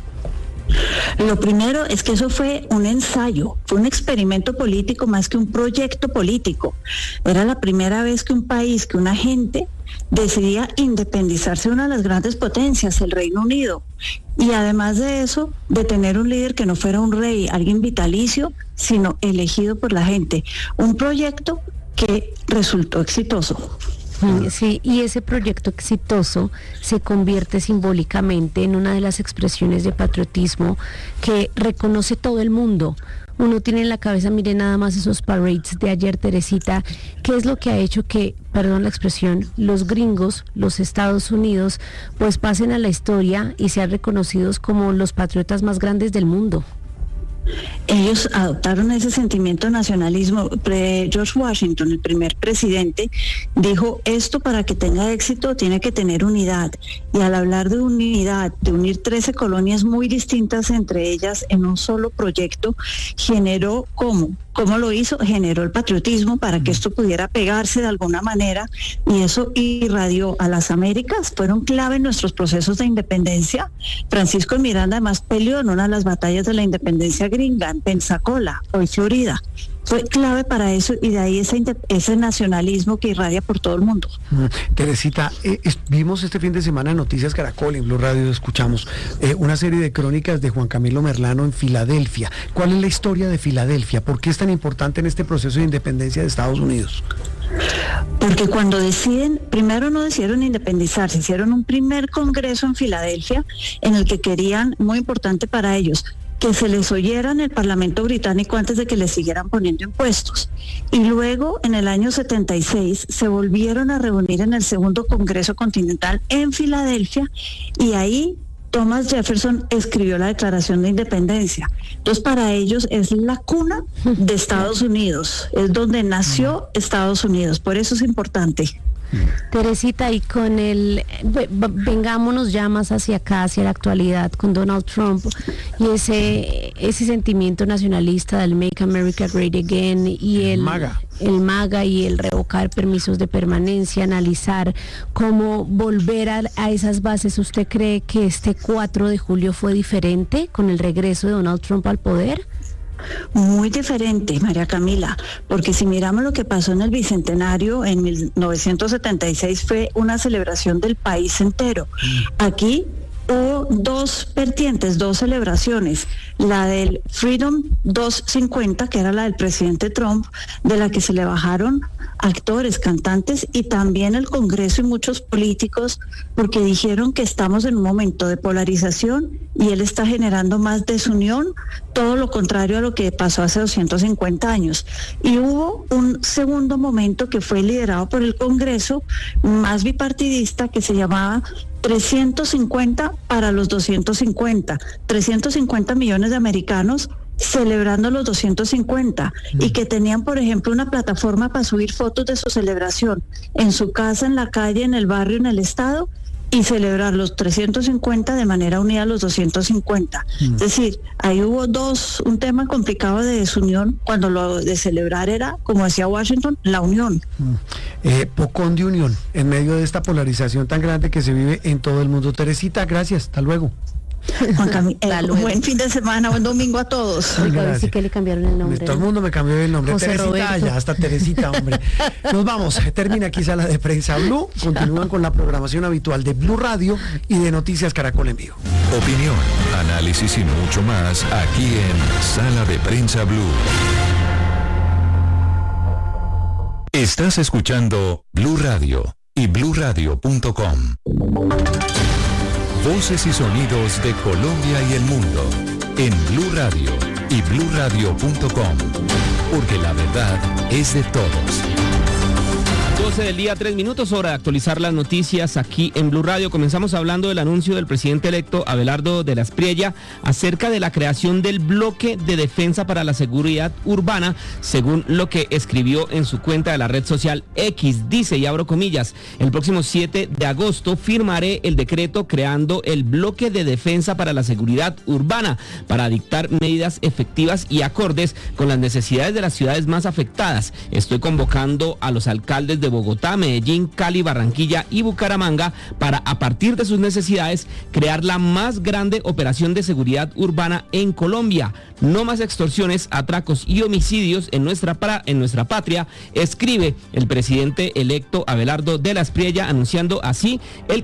Lo primero es que eso fue un ensayo, fue un experimento político más que un proyecto político. Era la primera vez que un país, que una gente decidía independizarse de una de las grandes potencias, el Reino Unido. Y además de eso, de tener un líder que no fuera un rey, alguien vitalicio, sino elegido por la gente. Un proyecto que resultó exitoso. Sí, y ese proyecto exitoso se convierte simbólicamente en una de las expresiones de patriotismo que reconoce todo el mundo. Uno tiene en la cabeza, mire nada más esos parades de ayer, Teresita, ¿qué es lo que ha hecho que, perdón la expresión, los gringos, los Estados Unidos, pues pasen a la historia y sean reconocidos como los patriotas más grandes del mundo? Ellos adoptaron ese sentimiento de nacionalismo. George Washington, el primer presidente, dijo, esto para que tenga éxito tiene que tener unidad. Y al hablar de unidad, de unir 13 colonias muy distintas entre ellas en un solo proyecto, generó ¿Cómo lo hizo? Generó el patriotismo para que esto pudiera pegarse de alguna manera, y eso irradió a las Américas. Fueron clave en nuestros procesos de independencia. Francisco de Miranda además peleó en una de las batallas de la independencia gringa, en Pensacola, hoy Florida. Fue clave para eso, y de ahí ese nacionalismo que irradia por todo el mundo. Teresita, vimos este fin de semana en Noticias Caracol, en Blue Radio escuchamos una serie de crónicas de Juan Camilo Merlano en Filadelfia. ¿Cuál es la historia de Filadelfia? ¿Por qué es tan importante en este proceso de independencia de Estados Unidos? Porque cuando primero no decidieron independizarse, hicieron un primer congreso en Filadelfia en el que querían, muy importante para ellos, que se les oyera en el Parlamento británico antes de que les siguieran poniendo impuestos. Y luego, en el año 76, se volvieron a reunir en el segundo Congreso Continental en Filadelfia, y ahí Thomas Jefferson escribió la Declaración de Independencia. Entonces, para ellos es la cuna de Estados Unidos, es donde nació Estados Unidos, por eso es importante. Teresita, y con vengámonos ya más hacia acá, hacia la actualidad, con Donald Trump y ese sentimiento nacionalista del Make America Great Again y el MAGA y el revocar permisos de permanencia, analizar cómo volver a esas bases. ¿Usted cree que este 4 de julio fue diferente con el regreso de Donald Trump al poder? Muy diferente, María Camila, porque si miramos lo que pasó en el Bicentenario en 1976, fue una celebración del país entero. Aquí hubo dos vertientes, dos celebraciones, la del Freedom 250, que era la del presidente Trump, de la que se le bajaron actores, cantantes, y también el Congreso y muchos políticos, porque dijeron que estamos en un momento de polarización y él está generando más desunión, todo lo contrario a lo que pasó hace 250 años. Y hubo un segundo momento que fue liderado por el Congreso, más bipartidista, que se llamaba 350 para los 250, 350 millones millones de americanos celebrando los 250 y que tenían, por ejemplo, una plataforma para subir fotos de su celebración en su casa, en la calle, en el barrio, en el estado, y celebrar los 350 de manera unida a los 250. Es decir, ahí hubo un tema complicado de desunión, cuando lo de celebrar era, como decía Washington, la unión. Pocón de unión en medio de esta polarización tan grande que se vive en todo el mundo. Teresita, gracias, hasta luego. Juan buen fin de semana, buen domingo a todos. Oiga, sí que le cambiaron el nombre. Todo el mundo me cambió el nombre. José Teresita, Roberto. ya, hasta Teresita, hombre. Nos vamos, termina aquí Sala de Prensa Blue. Continúan con la programación habitual de Blue Radio y de Noticias Caracol en vivo. Opinión, análisis y mucho más aquí en Sala de Prensa Blue. Estás escuchando Blue Radio y bluradio.com. Voces y sonidos de Colombia y el mundo en Blue Radio y bluradio.com, porque la verdad es de todos. 12 del día, 3 minutos, hora de actualizar las noticias aquí en Blue Radio. Comenzamos hablando del anuncio del presidente electo Abelardo de la Espriella acerca de la creación del bloque de defensa para la seguridad urbana, según lo que escribió en su cuenta de la red social X. Dice, y abro comillas, el próximo 7 de agosto firmaré el decreto creando el bloque de defensa para la seguridad urbana para dictar medidas efectivas y acordes con las necesidades de las ciudades más afectadas. Estoy convocando a los alcaldes de Bogotá, Medellín, Cali, Barranquilla y Bucaramanga para, a partir de sus necesidades, crear la más grande operación de seguridad urbana en Colombia. No más extorsiones, atracos y homicidios en nuestra patria, escribe el presidente electo Abelardo de la Espriella, anunciando así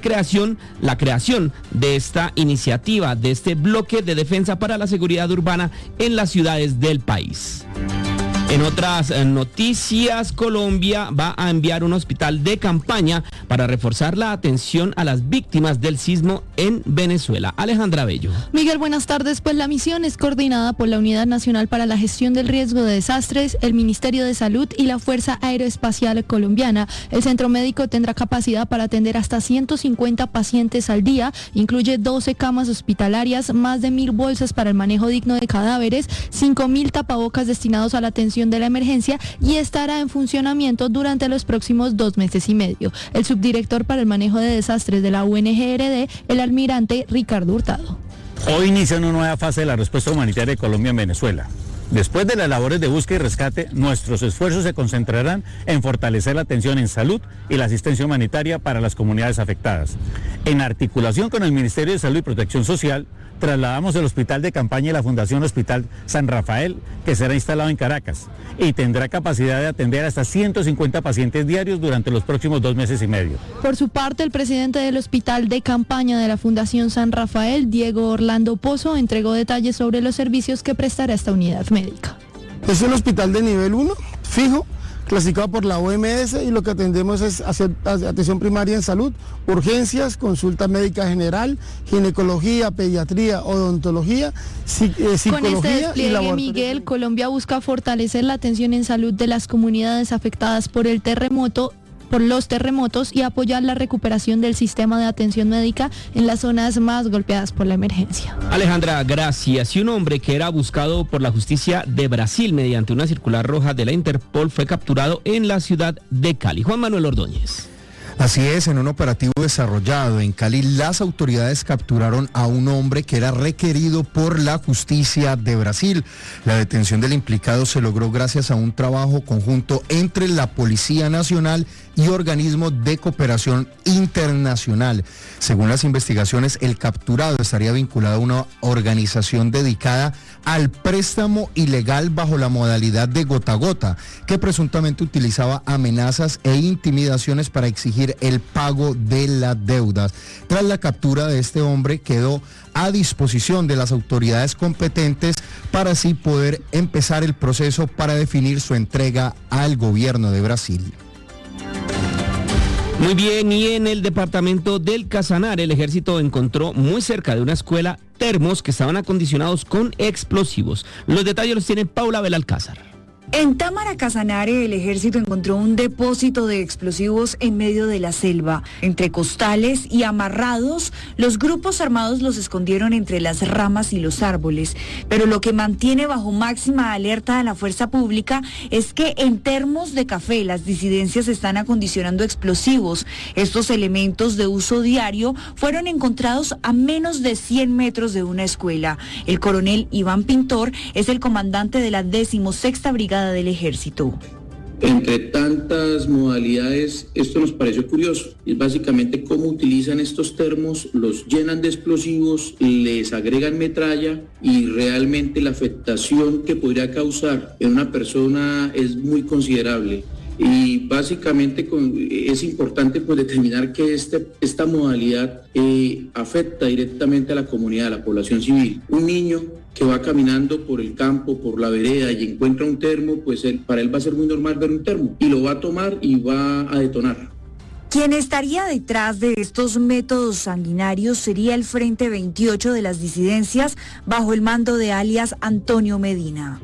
la creación de esta iniciativa, de este bloque de defensa para la seguridad urbana en las ciudades del país. En otras noticias, Colombia va a enviar un hospital de campaña para reforzar la atención a las víctimas del sismo en Venezuela. Alejandra Bello. Miguel, buenas tardes. Pues la misión es coordinada por la Unidad Nacional para la Gestión del Riesgo de Desastres, el Ministerio de Salud y la Fuerza Aeroespacial Colombiana. El centro médico tendrá capacidad para atender hasta 150 pacientes al día, incluye 12 camas hospitalarias, más de 1.000 bolsas para el manejo digno de cadáveres, 5.000 tapabocas destinados a la atención de la emergencia y estará en funcionamiento durante los próximos 2 meses y medio. El subdirector para el manejo de desastres de la UNGRD, el almirante Ricardo Hurtado. Hoy inicia una nueva fase de la respuesta humanitaria de Colombia en Venezuela. Después de las labores de búsqueda y rescate, nuestros esfuerzos se concentrarán en fortalecer la atención en salud y la asistencia humanitaria para las comunidades afectadas. En articulación con el Ministerio de Salud y Protección Social, trasladamos el hospital de campaña y la Fundación Hospital San Rafael, que será instalado en Caracas, y tendrá capacidad de atender hasta 150 pacientes diarios durante los próximos 2 meses y medio. Por su parte, el presidente del hospital de campaña de la Fundación San Rafael, Diego Orlando Pozo, entregó detalles sobre los servicios que prestará esta unidad médica. Es un hospital de nivel 1, fijo, clasificado por la OMS, y lo que atendemos es hacer atención primaria en salud, urgencias, consulta médica general, ginecología, pediatría, odontología, psicología. Con este y despliegue, laboratorio. Miguel, Colombia busca fortalecer la atención en salud de las comunidades afectadas por los terremotos y apoyar la recuperación del sistema de atención médica en las zonas más golpeadas por la emergencia. Alejandra, gracias. Y un hombre que era buscado por la justicia de Brasil mediante una circular roja de la Interpol fue capturado en la ciudad de Cali. Juan Manuel Ordóñez. Así es, en un operativo desarrollado en Cali, las autoridades capturaron a un hombre que era requerido por la justicia de Brasil. La detención del implicado se logró gracias a un trabajo conjunto entre la Policía Nacional y organismos de cooperación internacional. Según las investigaciones, el capturado estaría vinculado a una organización dedicada al préstamo ilegal bajo la modalidad de gota a gota, que presuntamente utilizaba amenazas e intimidaciones para exigir el pago de las deudas. Tras la captura de este hombre, quedó a disposición de las autoridades competentes para así poder empezar el proceso para definir su entrega al gobierno de Brasil. Muy bien, y en el departamento del Casanare, el ejército encontró muy cerca de una escuela termos que estaban acondicionados con explosivos. Los detalles los tiene Paula Belalcázar. En Támara, Casanare, el ejército encontró un depósito de explosivos en medio de la selva. Entre costales y amarrados, los grupos armados los escondieron entre las ramas y los árboles. Pero lo que mantiene bajo máxima alerta a la fuerza pública es que en termos de café las disidencias están acondicionando explosivos. Estos elementos de uso diario fueron encontrados a menos de 100 metros de una escuela. El coronel Iván Pintor es el comandante de la 16ª Brigada del Ejército. Entre tantas modalidades, esto nos pareció curioso. Es básicamente cómo utilizan estos termos, los llenan de explosivos, les agregan metralla y realmente la afectación que podría causar en una persona es muy considerable. Y básicamente es importante pues determinar que esta modalidad afecta directamente a la comunidad, a la población civil. Un niño que va caminando por el campo, por la vereda y encuentra un termo, pues para él va a ser muy normal ver un termo y lo va a tomar y va a detonar. Quien estaría detrás de estos métodos sanguinarios sería el Frente 28 de las disidencias bajo el mando de alias Antonio Medina.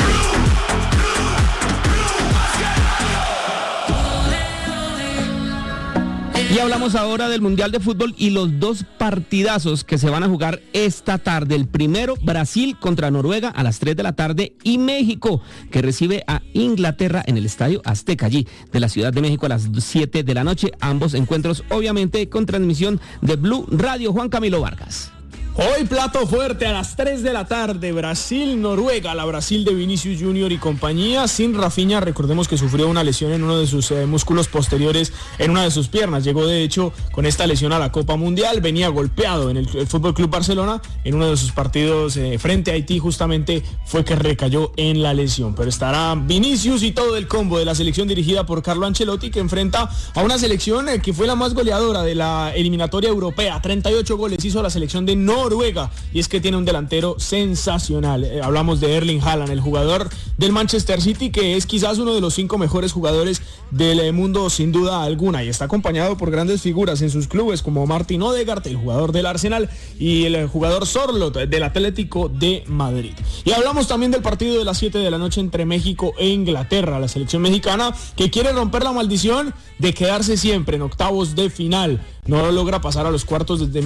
Y hablamos ahora del Mundial de Fútbol y los dos partidazos que se van a jugar esta tarde. El primero, Brasil contra Noruega a las 3 de la tarde y México, que recibe a Inglaterra en el Estadio Azteca, allí de la Ciudad de México a las 7 de la noche. Ambos encuentros, obviamente, con transmisión de Blue Radio. Juan Camilo Vargas. Hoy plato fuerte a las 3 de la tarde, Brasil-Noruega, la Brasil de Vinicius Junior y compañía, sin Rafinha. Recordemos que sufrió una lesión en uno de sus músculos posteriores, en una de sus piernas. Llegó de hecho con esta lesión a la Copa Mundial, venía golpeado en el Fútbol Club Barcelona, en uno de sus partidos frente a Haití justamente fue que recayó en la lesión. Pero estará Vinicius y todo el combo de la selección dirigida por Carlo Ancelotti, que enfrenta a una selección que fue la más goleadora de la eliminatoria europea. 38 goles hizo la selección de Noruega, y es que tiene un delantero sensacional. Hablamos de Erling Haaland, el jugador del Manchester City, que es quizás uno de los 5 mejores jugadores del mundo sin duda alguna, y está acompañado por grandes figuras en sus clubes como Martin Odegaard, el jugador del Arsenal, y el jugador Sorloth del Atlético de Madrid. Y hablamos también del partido de las 7 de la noche entre México e Inglaterra, la selección mexicana que quiere romper la maldición de quedarse siempre en octavos de final. No logra pasar a los cuartos desde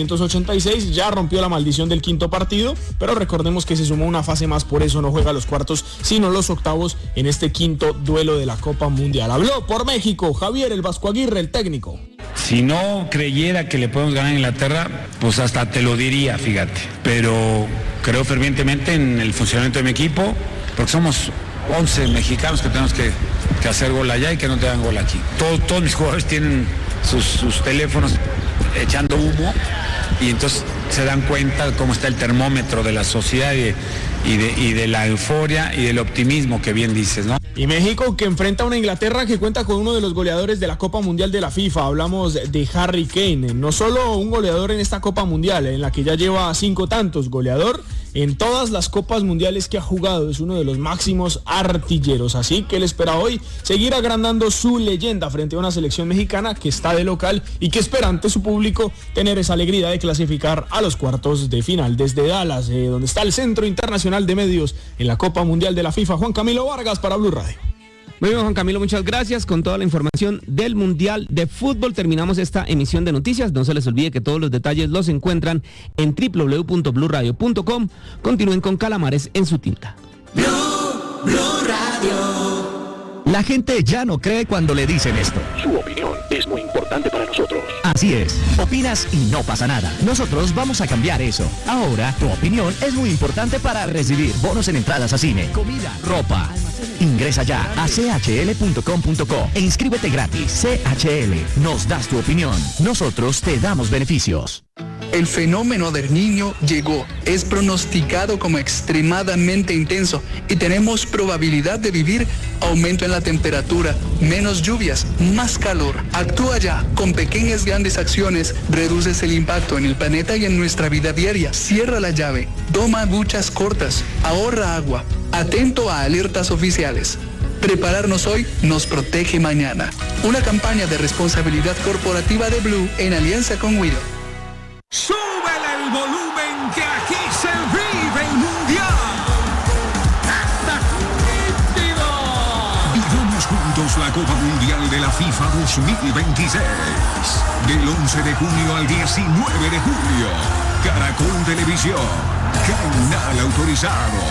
1986, ya rompió la maldición del quinto partido, pero recordemos que se sumó una fase más, por eso no juega los cuartos, sino los octavos en este quinto duelo de la Copa Mundial. Habló por México Javier el Vasco Aguirre, el técnico. Si no creyera que le podemos ganar a Inglaterra, pues hasta te lo diría, fíjate. Pero creo fervientemente en el funcionamiento de mi equipo, porque somos 11 mexicanos que tenemos que hacer gol allá y que no te dan gol aquí. Todos mis jugadores tienen sus teléfonos echando humo y entonces se dan cuenta cómo está el termómetro de la sociedad y de la euforia y del optimismo que bien dices, ¿no? Y México, que enfrenta a una Inglaterra que cuenta con uno de los goleadores de la Copa Mundial de la FIFA. Hablamos de Harry Kane, no solo un goleador en esta Copa Mundial, en la que ya lleva 5 tantos, goleador en todas las Copas Mundiales que ha jugado, es uno de los máximos artilleros, así que él espera hoy seguir agrandando su leyenda frente a una selección mexicana que está de local y que espera ante su público tener esa alegría de clasificar a los cuartos de final. Desde Dallas, donde está el Centro Internacional de Medios en la Copa Mundial de la FIFA, Juan Camilo Vargas para Blue Radio. Muy bien, Juan Camilo, muchas gracias. Con toda la información del Mundial de Fútbol terminamos esta emisión de noticias. No se les olvide que todos los detalles los encuentran en www.bluradio.com. Continúen con Calamares en su tinta. Blue Radio. La gente ya no cree cuando le dicen esto. Su opinión es muy importante para nosotros. Así es, opinas y no pasa nada. Nosotros vamos a cambiar eso. Ahora, tu opinión es muy importante para recibir bonos en entradas a cine, comida, ropa. Ingresa ya a chl.com.co e inscríbete gratis. CHL, nos das tu opinión. Nosotros te damos beneficios. El fenómeno del Niño llegó, es pronosticado como extremadamente intenso y tenemos probabilidad de vivir aumento en la temperatura, menos lluvias, más calor. Actúa ya, con pequeñas grandes acciones, reduces el impacto en el planeta y en nuestra vida diaria. Cierra la llave, toma duchas cortas, ahorra agua, atento a alertas oficiales. Prepararnos hoy nos protege mañana. Una campaña de responsabilidad corporativa de Blue en alianza con Wido. ¡Súbele el volumen que aquí se vive el Mundial! ¡Hasta juntos la Copa Mundial de la FIFA 2026. Del 11 de junio al 19 de julio. Caracol Televisión. Canal autorizado.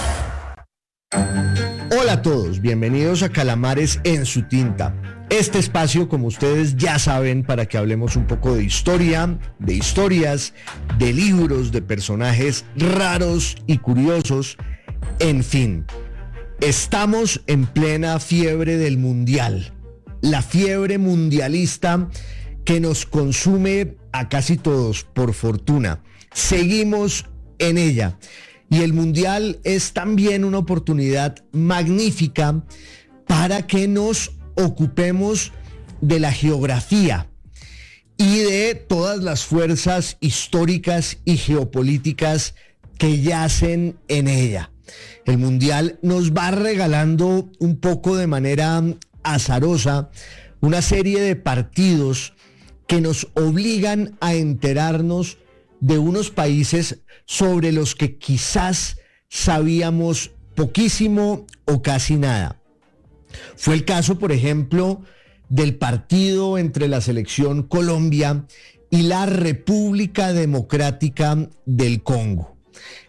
Hola a todos, bienvenidos a Calamares en su tinta. Este espacio, como ustedes ya saben, para que hablemos un poco de historia, de historias, de libros, de personajes raros y curiosos, en fin. Estamos en plena fiebre del mundial, la fiebre mundialista que nos consume a casi todos, por fortuna. Seguimos en ella y el mundial es también una oportunidad magnífica para que nos ocupemos de la geografía y de todas las fuerzas históricas y geopolíticas que yacen en ella. El mundial nos va regalando un poco de manera azarosa una serie de partidos que nos obligan a enterarnos de unos países sobre los que quizás sabíamos poquísimo o casi nada. Fue el caso, por ejemplo, del partido entre la selección Colombia y la República Democrática del Congo.